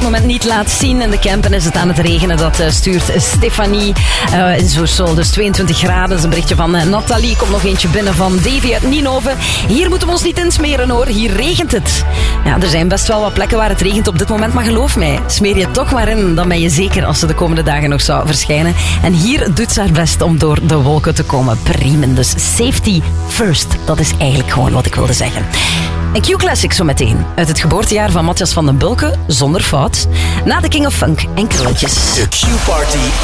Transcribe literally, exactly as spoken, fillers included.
moment niet laat zien. In de Kempen is het aan het regenen. Dat uh, stuurt Stefanie. Uh, in Soersel, dus tweeëntwintig graden. Dat is een berichtje van uh, Nathalie. Komt nog eentje binnen van Davy uit Nienhoven. Hier moeten we ons niet insmeren hoor. Hier regent het. Ja, er zijn best wel wat plekken waar het regent op dit moment. Maar geloof mij, smeer je toch maar in. Dan ben je zeker als ze de komende dagen nog zou verschijnen. En hier doet ze haar best om door de wolken te komen. Prima. Dus safety first. Dat is eigenlijk gewoon wat ik wilde zeggen. Een Q-classic zo meteen. Uit het geboortejaar van Matthias van den Bulke, zonder fout. Na de King of Funk en krulletjes. De Q-party